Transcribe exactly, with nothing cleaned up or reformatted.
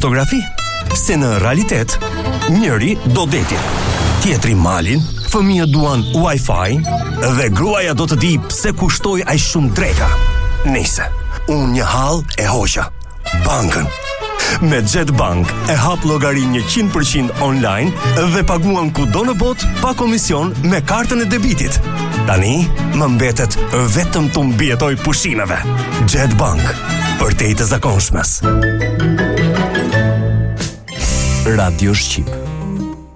fotografi, se në realitet njëri do detin, tjetri malin, fëmijët duan Wi-Fi dhe gruaja do të di pse kushtoi aq shumë dreka. Nice, unë një hall e hoqa. Bankën. Me Jetbank e hap llogarinë njëqind përqind online dhe paguan kudo në botë pa komision me kartën e debitit. Tani më mbetet vetëm të mbijetoj pushimeve. Jetbank, për te i të zakonshmes. Radio Shqip.